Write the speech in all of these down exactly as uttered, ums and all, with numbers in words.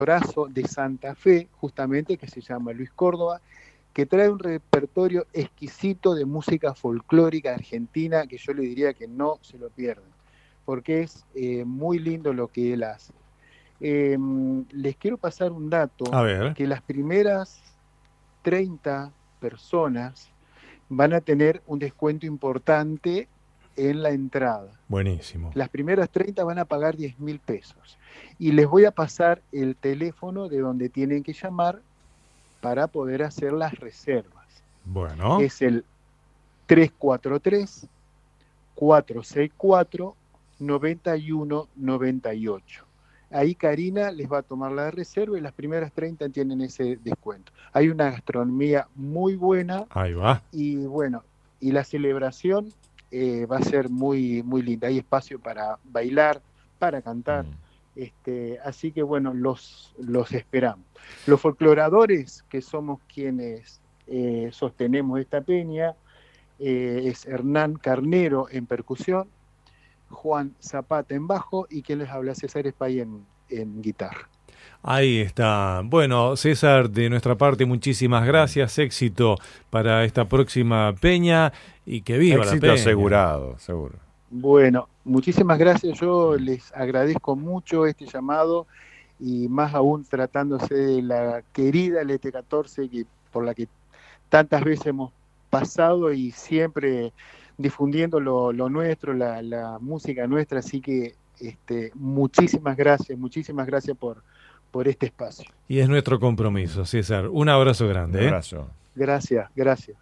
folclorazo de Santa Fe, justamente, que se llama Luis Córdoba, que trae un repertorio exquisito de música folclórica argentina, que yo le diría que no se lo pierdan, porque es eh, muy lindo lo que él hace. Eh, les quiero pasar un dato, A ver. que las primeras treinta personas van a tener un descuento importante en la entrada. Buenísimo. Las primeras treinta van a pagar diez mil pesos. Y les voy a pasar el teléfono de donde tienen que llamar para poder hacer las reservas. Bueno. Es el tres cuatro tres, cuatro seis cuatro, nueve uno nueve ocho. Ahí Karina les va a tomar la reserva y las primeras treinta tienen ese descuento. Hay una gastronomía muy buena. Ahí va. Y bueno, y la celebración eh, va a ser muy, muy linda. Hay espacio para bailar, para cantar. Mm. Este, así que bueno, los, los esperamos. Los folcloradores, que somos quienes eh, sostenemos esta peña, eh, es Hernán Carnero en percusión, Juan Zapata en bajo y quien les habla, César Espay en, en guitarra. Ahí está. Bueno, César, de nuestra parte, muchísimas gracias. Éxito para esta próxima peña y que viva Éxito la peña. asegurado, seguro. Bueno, muchísimas gracias. Yo les agradezco mucho este llamado y más aún tratándose de la querida L T catorce, que, por la que tantas veces hemos pasado y siempre difundiendo lo, lo nuestro, la, la música nuestra. Así que este, muchísimas gracias, muchísimas gracias por, por este espacio. Y es nuestro compromiso, César. Un abrazo grande. Un abrazo. ¿eh? Gracias, gracias.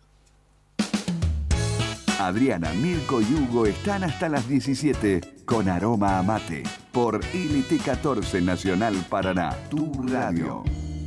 Adriana, Mirko y Hugo están hasta las diecisiete con Aroma a Mate por L T catorce Nacional Paraná, tu radio.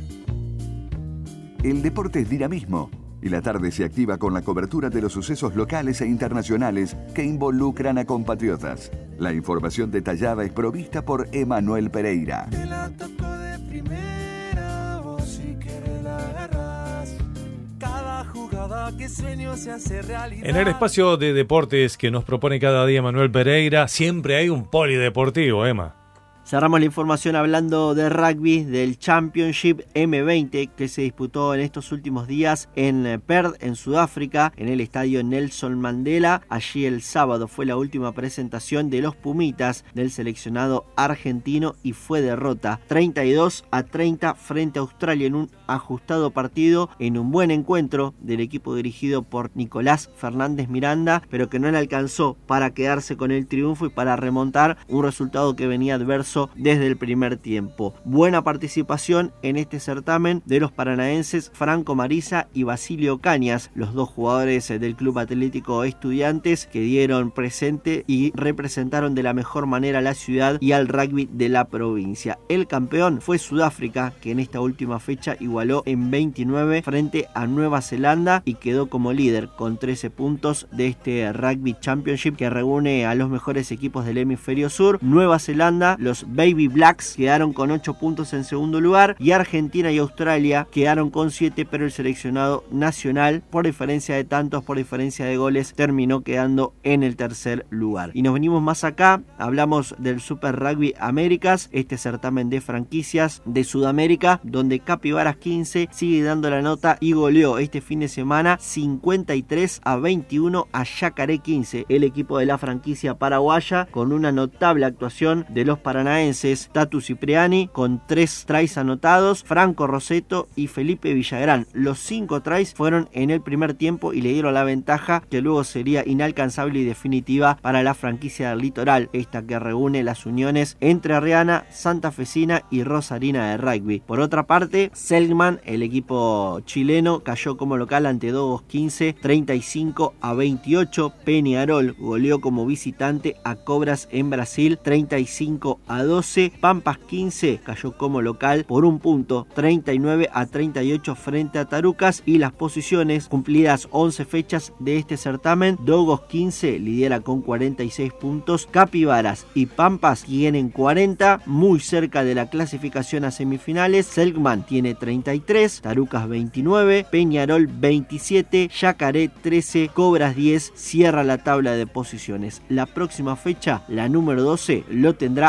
El deporte es dinamismo y la tarde se activa con la cobertura de los sucesos locales e internacionales que involucran a compatriotas. La información detallada es provista por Emanuel Pereira. Te la toco de primera, vos si querés la agarrás. Cada jugada que sueño se hace realidad. En el espacio de deportes que nos propone cada día Manuel Pereira, siempre hay un polideportivo, Emma. Cerramos la información hablando de rugby del Championship eme veinte que se disputó en estos últimos días en Perth, en Sudáfrica, en el estadio Nelson Mandela. Allí el sábado fue la última presentación de los Pumitas del seleccionado argentino y fue derrota treinta y dos a treinta frente a Australia en un ajustado partido, en un buen encuentro del equipo dirigido por Nicolás Fernández Miranda, pero que no le alcanzó para quedarse con el triunfo y para remontar un resultado que venía adverso desde el primer tiempo. Buena participación en este certamen de los paranaenses Franco Marisa y Basilio Cañas, los dos jugadores del Club Atlético Estudiantes que dieron presente y representaron de la mejor manera a la ciudad y al rugby de la provincia. El campeón fue Sudáfrica, que en esta última fecha igualó en veintinueve frente a Nueva Zelanda y quedó como líder con trece puntos de este Rugby Championship que reúne a los mejores equipos del hemisferio sur. Nueva Zelanda, los Baby Blacks quedaron con ocho puntos en segundo lugar y Argentina y Australia quedaron con siete, pero el seleccionado nacional, por diferencia de tantos, por diferencia de goles, terminó quedando en el tercer lugar. Y nos venimos más acá, hablamos del Super Rugby Américas, este certamen de franquicias de Sudamérica, donde Capibaras quince sigue dando la nota y goleó este fin de semana cincuenta y tres a veintiuno a Yacaré quince, el equipo de la franquicia paraguaya, con una notable actuación de los paranaenses Tatu Cipriani con tres tries anotados, Franco Roseto y Felipe Villagrán. Los cinco tries fueron en el primer tiempo y le dieron la ventaja que luego sería inalcanzable y definitiva para la franquicia del Litoral, esta que reúne las uniones entrerriana, santafesina y rosarina de rugby. Por otra parte, Selgman, el equipo chileno, cayó como local ante Dogos quince, treinta y cinco a veintiocho. Peñarol goleó como visitante a Cobras en Brasil, treinta y cinco a doce. Pampas quince cayó como local por un punto, treinta y nueve a treinta y ocho frente a Tarucas. Y las posiciones cumplidas once fechas de este certamen, Dogos quince lidera con cuarenta y seis puntos, Capibaras y Pampas tienen cuarenta, muy cerca de la clasificación a semifinales. Selgman tiene treinta y tres, Tarucas veintinueve, Peñarol veintisiete, Yacaré trece, Cobras diez, cierra la tabla de posiciones. La próxima fecha, la número doce, lo tendrá a Capibaras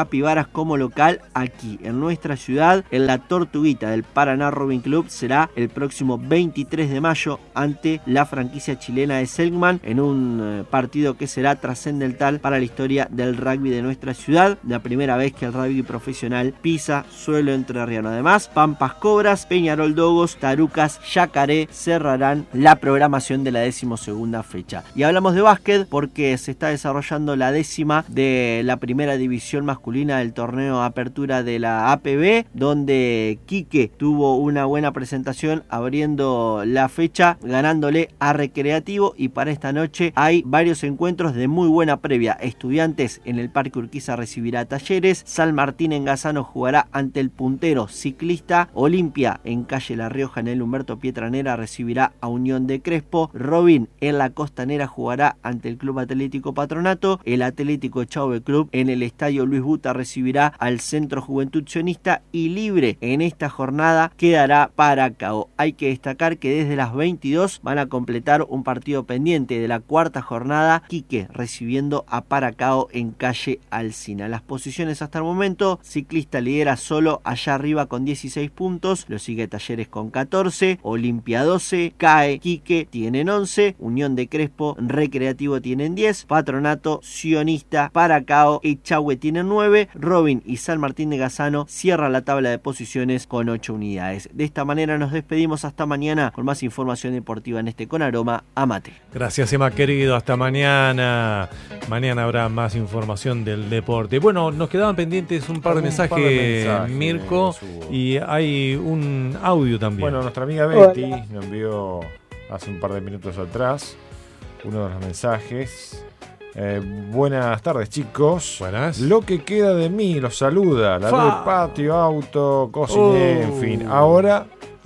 Capibaras como local aquí en nuestra ciudad. En la Tortuguita del Paraná Rowing Club será el próximo veintitrés de mayo ante la franquicia chilena de Selkman en un partido que será trascendental para la historia del rugby de nuestra ciudad. La primera vez que el rugby profesional pisa suelo entrerriano. Además, Pampas Cobras, Peñarol Dogos, Tarucas, Yacaré cerrarán la programación de la decimosegunda fecha. Y hablamos de básquet porque se está desarrollando la décima de la primera división masculina del torneo Apertura de la A P B, donde Quique tuvo una buena presentación abriendo la fecha, ganándole a Recreativo, y para esta noche hay varios encuentros de muy buena previa. Estudiantes en el Parque Urquiza recibirá a Talleres, San Martín en Gazano jugará ante el puntero Ciclista, Olimpia en Calle La Rioja en el Humberto Pietranera recibirá a Unión de Crespo, Robin en la Costanera jugará ante el Club Atlético Patronato, el Atlético Chauve Club en el Estadio Luis Buta recibirá al Centro Juventud Sionista, y libre en esta jornada quedará Paracao. Hay que destacar que desde las veintidós van a completar un partido pendiente de la cuarta jornada, Quique recibiendo a Paracao en Calle Alsina. Las posiciones hasta el momento: Ciclista lidera solo allá arriba con dieciséis puntos, lo sigue Talleres con catorce, Olimpia doce, C A E, Quique tienen once, Unión de Crespo, Recreativo tienen diez, Patronato, Sionista, Paracao y Chahue tienen nueve, Robin y San Martín de Gazano cierran la tabla de posiciones con ocho unidades. De esta manera nos despedimos hasta mañana con más información deportiva en este Con Aroma a Mate. Gracias, Emma querido, hasta mañana. Mañana habrá más información del deporte. Bueno, nos quedaban pendientes un par de mensajes, par de mensajes Mirko, y hay un audio también. Bueno, nuestra amiga Betty Hola. nos envió hace un par de minutos atrás uno de los mensajes. Eh, buenas tardes, chicos. Buenas. Lo que queda de mí, los saluda. La del patio, auto, cociné, uh. en fin. Ahora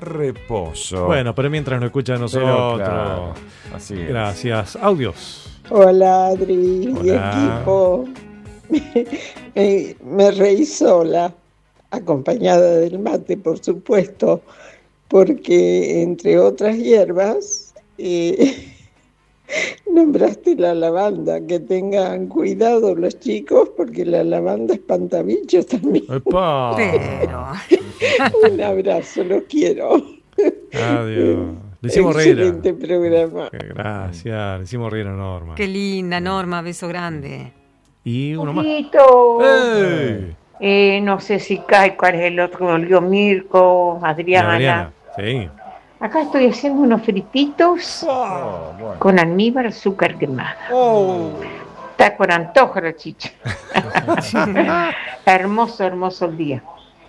reposo. Bueno, pero mientras nos escuchan a nosotros. Claro, así es. Gracias. Audios. Hola, Adri y equipo. me, me reí sola, acompañada del mate, por supuesto, porque entre otras hierbas eh, nombraste la lavanda. Que tengan cuidado los chicos, porque la lavanda espanta bichos también. ¡Epa! Pero... Un abrazo, los quiero. Adiós. Le hicimos reír. Excelente programa. Gracias, le hicimos reír a Norma. Qué linda, Norma, beso grande. Y uno más. ¡Hey! Eh, no sé si cae, cuál es el otro, volvió Mirko, Adriana. Adriana, sí. Acá estoy haciendo unos frititos oh, bueno. con almíbar, azúcar quemada. Oh. Está con antojo la chicha. Hermoso, hermoso el día.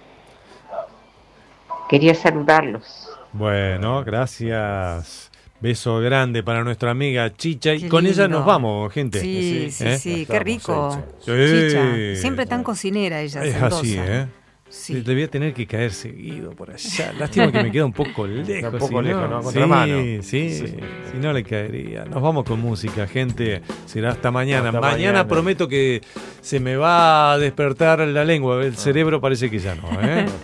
Quería saludarlos. Bueno, gracias. Beso grande para nuestra amiga Chicha. Y Qué con lindo. ella nos vamos, gente. Sí, sí, ¿Eh? sí. Qué rico. Sí. Chicha. Siempre tan cocinera ella. Es sendosa. así, ¿eh? Sí. Le voy a tener que caer seguido por allá. Lástima que me queda un poco lejos. Un poco si lejos, no, ¿no? Contramano. Sí, sí, sí. Si no le caería. Nos vamos con música, gente. Será hasta mañana. Hasta mañana, mañana prometo que se me va a despertar la lengua. El cerebro parece que ya no, ¿eh?